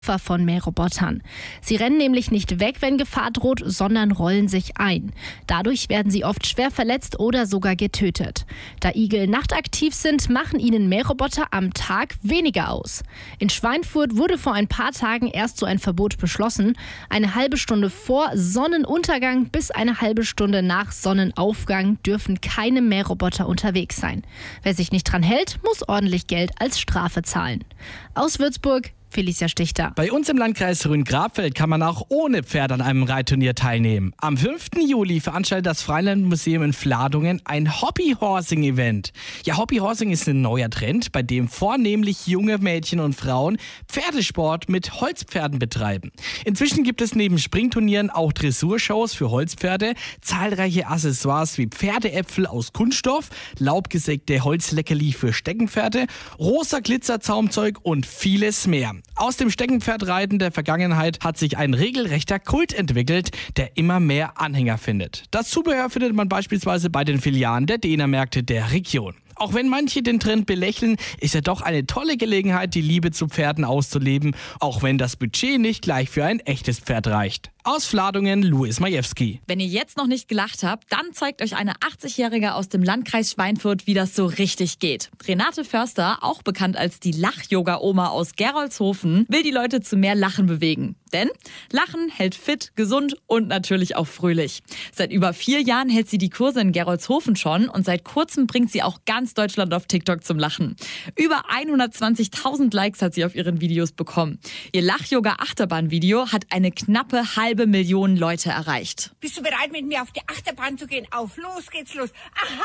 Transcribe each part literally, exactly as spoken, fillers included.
von Mährobotern. Sie rennen nämlich nicht weg, wenn Gefahr droht, sondern rollen sich ein. Dadurch werden sie oft schwer verletzt oder sogar getötet. Da Igel nachtaktiv sind, machen ihnen Mähroboter am Tag weniger aus. In Schweinfurt wurde vor ein paar Tagen erst so ein Verbot beschlossen. Eine halbe Stunde vor Sonnenuntergang bis eine halbe Stunde nach Sonnenaufgang dürfen keine Mähroboter unterwegs sein. Wer sich nicht dran hält, muss ordentlich Geld als Strafe zahlen. Aus Würzburg, Felicia Stichter. Bei uns im Landkreis Rhön-Grabfeld kann man auch ohne Pferd an einem Reitturnier teilnehmen. Am fünften Juli veranstaltet das Freilandmuseum in Fladungen ein Hobbyhorsing-Event. Ja, Hobbyhorsing ist ein neuer Trend, bei dem vornehmlich junge Mädchen und Frauen Pferdesport mit Holzpferden betreiben. Inzwischen gibt es neben Springturnieren auch Dressurshows für Holzpferde, zahlreiche Accessoires wie Pferdeäpfel aus Kunststoff, laubgesägte Holzleckerli für Steckenpferde, rosa Glitzerzaumzeug und vieles mehr. Aus dem Steckenpferdreiten der Vergangenheit hat sich ein regelrechter Kult entwickelt, der immer mehr Anhänger findet. Das Zubehör findet man beispielsweise bei den Filialen der Dena-Märkte der Region. Auch wenn manche den Trend belächeln, ist er doch eine tolle Gelegenheit, die Liebe zu Pferden auszuleben, auch wenn das Budget nicht gleich für ein echtes Pferd reicht. Aus Fladungen, Louis Majewski. Wenn ihr jetzt noch nicht gelacht habt, dann zeigt euch eine achtzigjährige aus dem Landkreis Schweinfurt, wie das so richtig geht. Renate Förster, auch bekannt als die Lach-Yoga-Oma aus Gerolzhofen, will die Leute zu mehr Lachen bewegen. Denn Lachen hält fit, gesund und natürlich auch fröhlich. Seit über vier Jahren hält sie die Kurse in Gerolzhofen schon und seit kurzem bringt sie auch ganz Deutschland auf TikTok zum Lachen. Über hundertzwanzigtausend Likes hat sie auf ihren Videos bekommen. Ihr Lach-Yoga-Achterbahn-Video hat eine knappe halbe Million Leute erreicht. Bist du bereit, mit mir auf die Achterbahn zu gehen? Auf, los geht's los. Aha,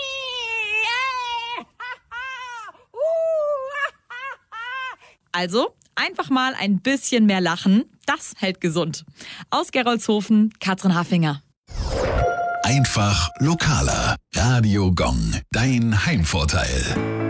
Also einfach mal ein bisschen mehr lachen, das hält gesund. Aus Gerolzhofen, Katrin Haffinger. Einfach lokaler. Radio Gong, dein Heimvorteil.